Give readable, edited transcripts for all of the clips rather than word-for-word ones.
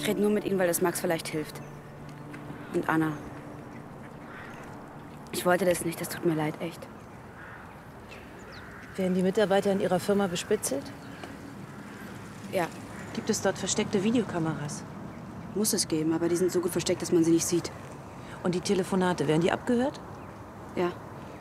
rede nur mit Ihnen, weil das Max vielleicht hilft. Und Anna. Ich wollte das nicht, das tut mir leid, echt. Werden die Mitarbeiter in Ihrer Firma bespitzelt? Ja, Gibt es dort versteckte Videokameras? muss es geben, aber die sind so gut versteckt, dass man sie nicht sieht. Und die Telefonate, werden die abgehört? Ja.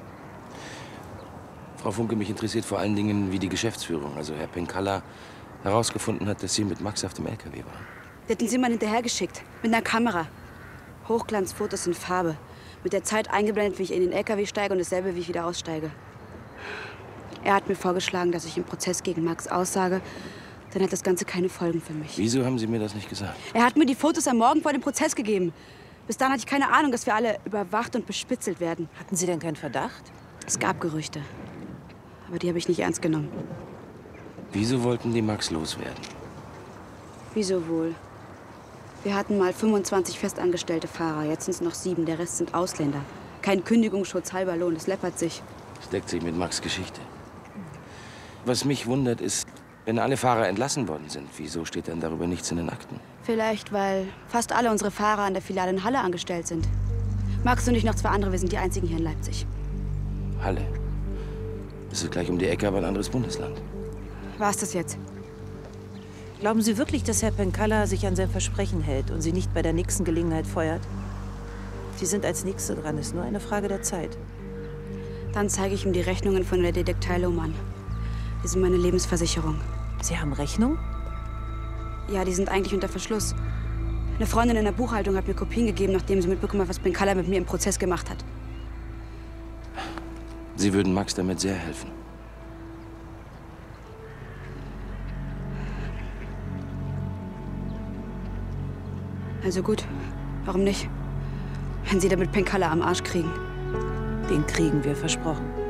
Frau Funke, mich interessiert vor allen Dingen, wie die Geschäftsführung, also Herr Penkala, herausgefunden hat, dass Sie mit Max auf dem LKW waren. Der hat uns jemand hinterhergeschickt, mit einer Kamera. Hochglanzfotos in Farbe. Mit der Zeit eingeblendet, wie ich in den LKW steige und dasselbe, wie ich wieder aussteige. Er hat mir vorgeschlagen, dass ich im Prozess gegen Max aussage. Dann hat das Ganze keine Folgen für mich. Wieso haben Sie mir das nicht gesagt? Er hat mir die Fotos am Morgen vor dem Prozess gegeben. Bis dahin hatte ich keine Ahnung, dass wir alle überwacht und bespitzelt werden. Hatten Sie denn keinen Verdacht? Es gab Gerüchte. Aber die habe ich nicht ernst genommen. Wieso wollten die Max loswerden? Wieso wohl? Wir hatten mal 25 festangestellte Fahrer. Jetzt sind es noch 7. Der Rest sind Ausländer. Kein Kündigungsschutz, halber Lohn. Das läppert sich. Das deckt sich mit Max' Geschichte. Was mich wundert ist, wenn alle Fahrer entlassen worden sind, wieso steht dann darüber nichts in den Akten? Vielleicht, weil fast alle unsere Fahrer an der Filiale in Halle angestellt sind. Max und ich noch 2 andere, wir sind die einzigen hier in Leipzig. Halle. Das ist gleich um die Ecke, aber ein anderes Bundesland. War es das jetzt? Glauben Sie wirklich, dass Herr Penkala sich an sein Versprechen hält und Sie nicht bei der nächsten Gelegenheit feuert? Sie sind als Nächste dran, ist nur eine Frage der Zeit. Dann zeige ich ihm die Rechnungen von der Detektei Lohmann. Die sind meine Lebensversicherung. Sie haben Rechnung? Ja, die sind eigentlich unter Verschluss. Eine Freundin in der Buchhaltung hat mir Kopien gegeben, nachdem sie mitbekommen hat, was Penkala mit mir im Prozess gemacht hat. Sie würden Max damit sehr helfen. Also gut, warum nicht? Wenn Sie damit Penkala am Arsch kriegen. Den kriegen wir, versprochen.